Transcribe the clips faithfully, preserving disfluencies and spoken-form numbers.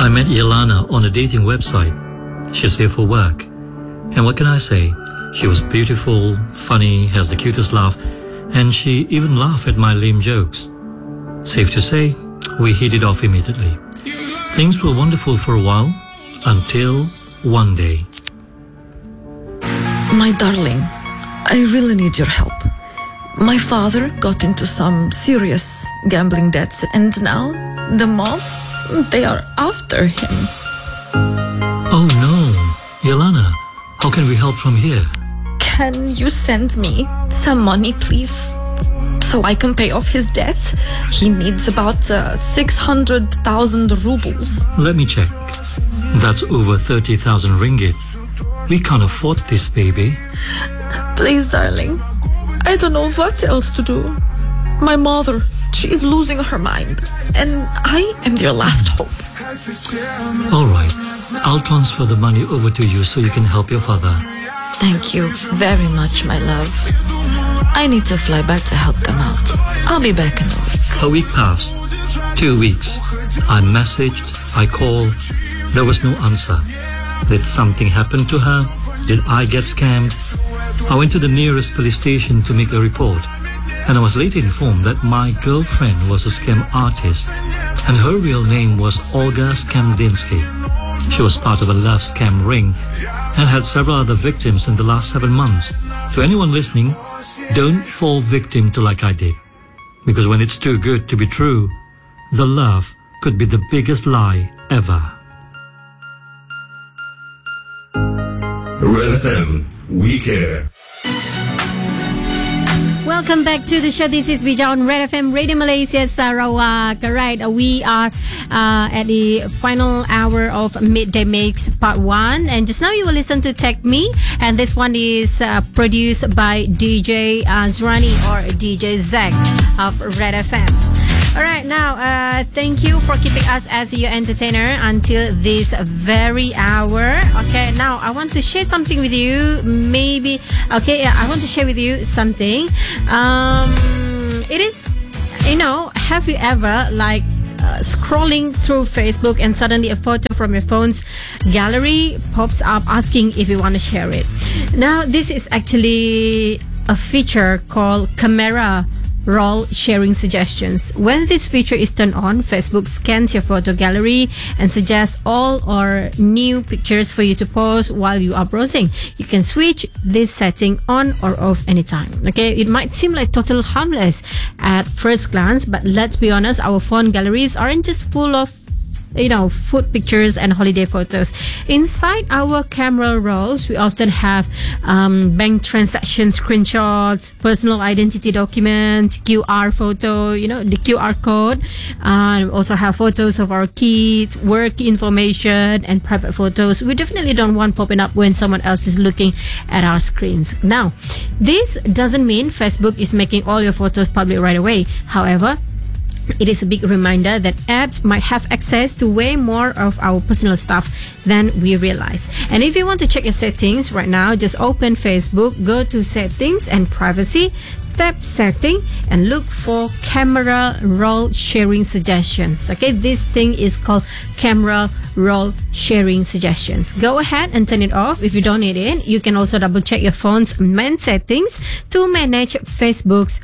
I met Yelana on a dating website. She's here for work. And what can I say? She was beautiful, funny, has the cutest laugh, and she even laughed at my lame jokes. Safe to say, we hit it off immediately. Things were wonderful for a while, until one day. My darling, I really need your help. My father got into some serious gambling debts, and now the mob, they are after him. Oh no, Yelana, how can we help from here? Can you send me some money, please, so I can pay off his debt? He needs about uh, six hundred thousand rubles. Let me check. That's over thirty thousand ringgit. We can't afford this, baby. Please, darling. I don't know what else to do. My mother, she is losing her mind, and I am their last hope. All right, I'll transfer the money over to you so you can help your father. Thank you very much, my love. I need to fly back to help them out. I'll be back in a week. A week passed. Two weeks. I messaged, I called. There was no answer. Did something happen to her? Did I get scammed? I went to the nearest police station to make a report, and I was later informed that my girlfriend was a scam artist, and her real name was Olga Skamdinsky. She was part of a love scam ring and had several other victims in the last seven months. To anyone listening, don't fall victim to like I did, because when it's too good to be true, the love could be the biggest lie ever. Red F M, we care. Welcome back to the show. This is Bija on Red F M Radio Malaysia Sarawak. Right, we are uh, at the final hour of Midday Mix Part one, and just now you will listen to Tech Me, and this one is uh, produced by D J uh, Zrani or D J Zack of Red F M. Alright, now, uh, thank you for keeping us as your entertainer until this very hour. Okay, now I want to share something with you. Maybe, okay, yeah, I want to share with you something. Um, it is, you know, have you ever, like, uh, scrolling through Facebook and suddenly a photo from your phone's gallery pops up asking if you want to share it? Now, this is actually a feature called Camera Roll Sharing Suggestions. When this feature is turned on, Facebook scans your photo gallery and suggests all or new pictures for you to post while you are browsing. You can switch this setting on or off anytime. Okay, it might seem like total harmless at first glance, but let's be honest, our phone galleries aren't just full of, you know, food pictures and holiday photos. Inside our camera rolls, we often have um, bank transaction screenshots, personal identity documents, Q R photo, you know, the Q R code. Uh, we also have photos of our kids, work information, and private photos. We definitely don't want popping up when someone else is looking at our screens. Now, this doesn't mean Facebook is making all your photos public right away. However, it is a big reminder that apps might have access to way more of our personal stuff than we realize. And if you want to check your settings right now, just open Facebook, go to Settings and Privacy, tap Setting, and look for Camera Roll Sharing Suggestions. Okay, this thing is called Camera Roll Sharing Suggestions. Go ahead and turn it off if you don't need it. You can also double check your phone's main settings to manage Facebook's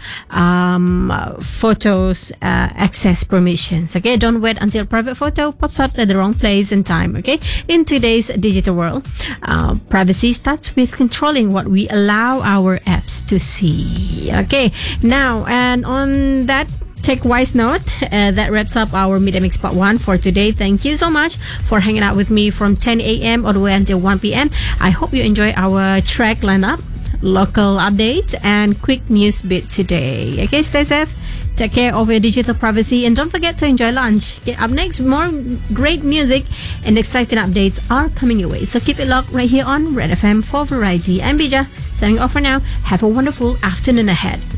um, uh, photos uh, access permissions. Okay, don't wait until private photo pops up at the wrong place and time. Okay, in today's digital world, uh, privacy starts with controlling what we allow our apps to see. Okay, now, and on that tech-wise note, uh, that wraps up our Midday Mix Part one for today. Thank you so much for hanging out with me from ten a.m. all the way until one p.m. I hope you enjoy our track lineup, local updates, and quick news bit today. Okay, stay safe, take care of your digital privacy, and don't forget to enjoy lunch. Okay, up next, more great music and exciting updates are coming your way. So keep it locked right here on Red F M for variety. I'm Bija, signing off for now. Have a wonderful afternoon ahead.